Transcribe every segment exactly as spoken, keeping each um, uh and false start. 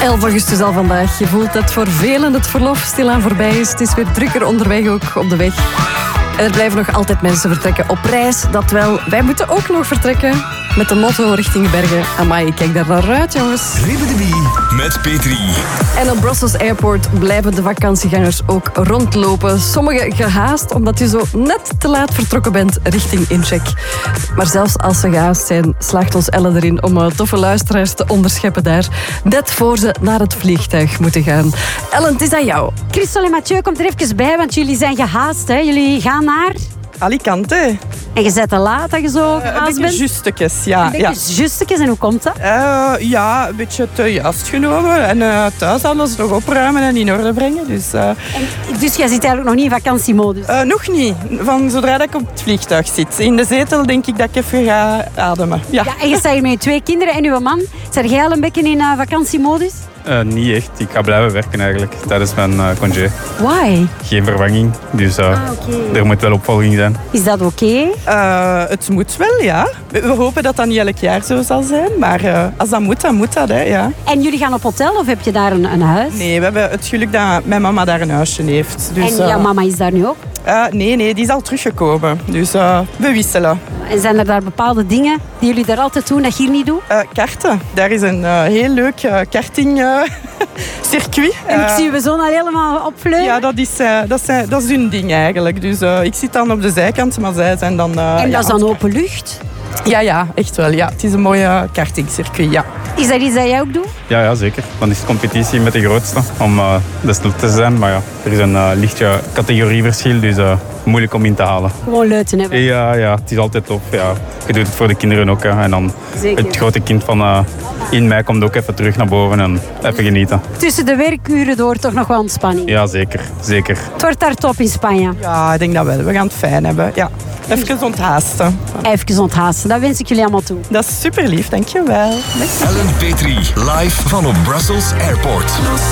elf augustus al vandaag. Je voelt dat voor velen het verlof stilaan voorbij is. Het is weer drukker onderweg ook op de weg. En er blijven nog altijd mensen vertrekken op reis. Dat wel, wij moeten ook nog vertrekken met de motto richting Bergen. Amai, ik kijk daar naar uit, jongens. Ribbidi met Petri. En op Brussels Airport blijven de vakantiegangers ook rondlopen. Sommigen gehaast, omdat je zo net te laat vertrokken bent richting incheck. Maar zelfs als ze gehaast zijn, slaagt ons Elle erin om uh, toffe luisteraars te onderscheppen daar. Net voor ze naar het vliegtuig moeten gaan. Ellen, het is aan jou. Christel en Mathieu, komt er even bij, want jullie zijn gehaast. Hè? Jullie gaan naar... Alicante. En je bent te laat dat je zo gehaast uh, een beetje bent? justekes, ja. Een beetje ja. justekes, en hoe komt dat? Uh, ja, een beetje te juist genomen. En uh, thuis hadden ze nog opruimen en in orde brengen. Dus, uh, En, dus jij zit eigenlijk nog niet in vakantiemodus? uh, nog niet. Van zodra dat ik op het vliegtuig zit. In de zetel denk ik dat ik even ga ademen. Ja. Ja, en je staat hier met je twee kinderen en uw man. Zijn jij al een beetje in uh, vakantiemodus? Uh, niet echt. Ik ga blijven werken eigenlijk tijdens mijn uh, congé. Why? Geen vervanging, dus uh, Ah, okay. er moet wel opvolging zijn. Is dat oké? Okay? Uh, het moet wel, ja. We, we hopen dat dat niet elk jaar zo zal zijn. Maar uh, als dat moet, dan moet dat, hè, ja. En jullie gaan op hotel of heb je daar een, een huis? Nee, we hebben het geluk dat mijn mama daar een huisje heeft. Dus, en jouw uh, mama is daar nu ook? Uh, nee, nee, die is al teruggekomen. Dus uh, we wisselen. En zijn er daar bepaalde dingen die jullie daar altijd doen dat je hier niet doet? Uh, karten. Daar is een uh, heel leuk uh, karting uh, circuit. En ik Uh, zie je zon al helemaal opvleuren. ja, dat is, uh, dat, is, dat is hun ding eigenlijk. Dus uh, ik zit dan op de zijkant, maar zij zijn dan... Uh, en ja, dat is dan open lucht? Ja, ja, echt wel. Ja. Het is een mooie kartingcircuit, ja. Is dat iets dat jij ook doet? Ja, ja, zeker. Dan is het competitie met de grootste om uh, de snelste te zijn. Maar ja, er is een uh, lichtje categorieverschil, dus uh, moeilijk om in te halen. Gewoon leuten hebben. Ja, ja, het is altijd tof. Ja. Je doet het voor de kinderen ook. Hè. En dan Zeker. het grote kind van uh, in mij komt ook even terug naar boven en even genieten. Tussen de werkuren door toch nog wel ontspanning. Ja, zeker. zeker. Het wordt daar top in Spanje. Ja, ik denk dat wel. We gaan het fijn hebben. Ja. Even onthaasten. Even onthaasten. Dat wens ik jullie allemaal toe. Dat is super lief, dankjewel. Ellen Petri, live van op Brussels Airport.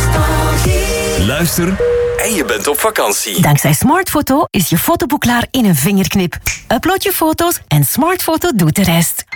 Luister en je bent op vakantie. Dankzij Smartfoto is je fotoboek klaar in een vingerknip. Upload je foto's en Smartfoto doet de rest.